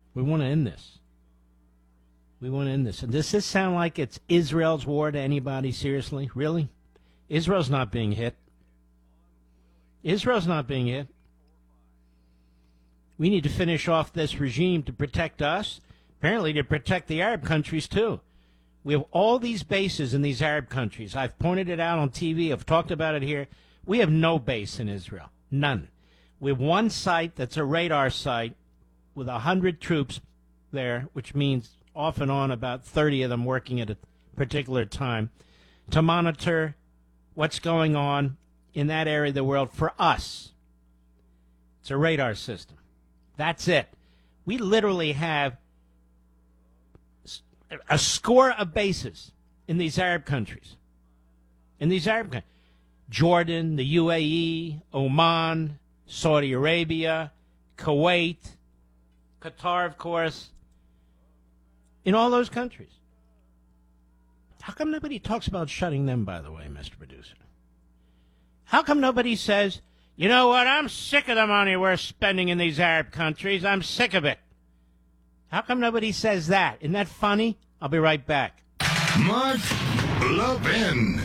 We want to end this. We want to end this. And does this sound like it's Israel's war to anybody? Seriously? Really? Israel's not being hit. Israel's not being hit. We need to finish off this regime to protect us, apparently to protect the Arab countries too. We have all these bases in these Arab countries. I've pointed it out on TV. I've talked about it here. We have no base in Israel. None. We have one site that's a radar site with 100 troops there, which means off and on about 30 of them working at a particular time to monitor what's going on in that area of the world for us. It's a radar system. That's it. We literally have a score of bases in these Arab countries. Jordan, the UAE, Oman, Saudi Arabia, Kuwait, Qatar, of course. In all those countries. How come nobody talks about shutting them, by the way, Mr. Producer? How come nobody says, you know what, I'm sick of the money we're spending in these Arab countries. I'm sick of it. How come nobody says that? Isn't that funny? I'll be right back. Mark Levin.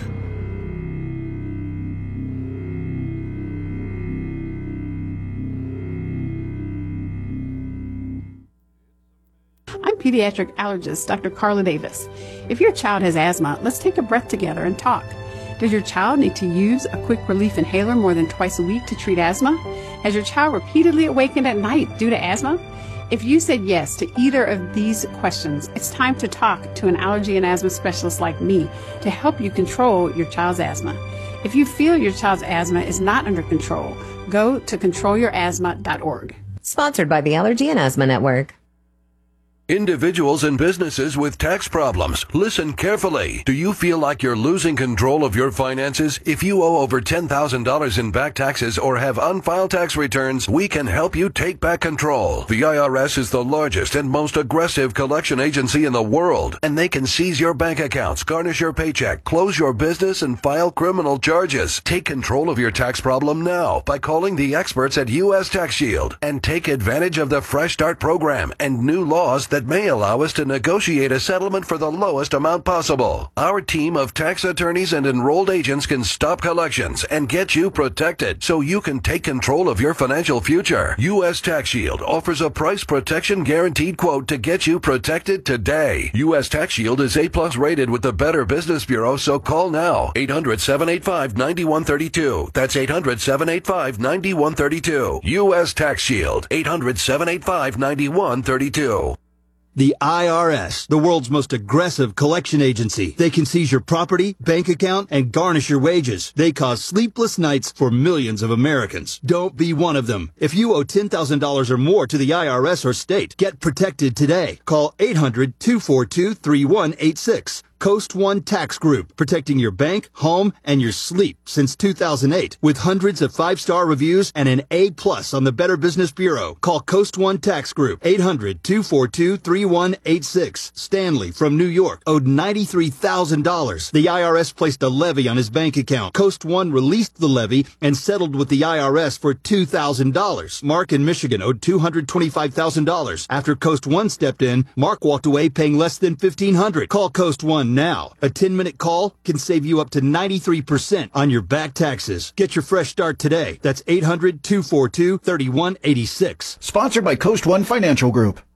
I'm pediatric allergist Dr. Carla Davis. If your child has asthma, let's take a breath together and talk. Does your child need to use a quick relief inhaler more than twice a week to treat asthma? Has your child repeatedly awakened at night due to asthma? If you said yes to either of these questions, it's time to talk to an allergy and asthma specialist like me to help you control your child's asthma. If you feel your child's asthma is not under control, go to controlyourasthma.org. Sponsored by the Allergy and Asthma Network. Individuals and businesses with tax problems, listen carefully. Do you feel like you're losing control of your finances? If you owe over $10,000 in back taxes or have unfiled tax returns, we can help you take back control. The IRS is the largest and most aggressive collection agency in the world, and they can seize your bank accounts, garnish your paycheck, close your business, and file criminal charges. Take control of your tax problem now by calling the experts at U.S. Tax Shield and take advantage of the Fresh Start program and new laws that may allow us to negotiate a settlement for the lowest amount possible. Our team of tax attorneys and enrolled agents can stop collections and get you protected so you can take control of your financial future. U.S. Tax Shield offers a price protection guaranteed quote to get you protected today. U.S. Tax Shield is A+ rated with the Better Business Bureau, so call now. 800-785-9132. That's 800-785-9132. U.S. Tax Shield. 800-785-9132. The IRS, the world's most aggressive collection agency. They can seize your property, bank account, and garnish your wages. They cause sleepless nights for millions of Americans. Don't be one of them. If you owe $10,000 or more to the IRS or state, get protected today. Call 800-242-3186. Coast One Tax Group, protecting your bank, home, and your sleep since 2008. With hundreds of 5-star reviews and an A+ on the Better Business Bureau. Call Coast One Tax Group, 800-242-3186. Stanley from New York owed $93,000. The IRS placed a levy on his bank account. Coast One released the levy and settled with the IRS for $2,000. Mark in Michigan owed $225,000. After Coast One stepped in, Mark walked away paying less than $1,500. Call Coast One now. A 10-minute call can save you up to 93% on your back taxes. Get your fresh start today. That's 800-242-3186. Sponsored by Coast One Financial Group.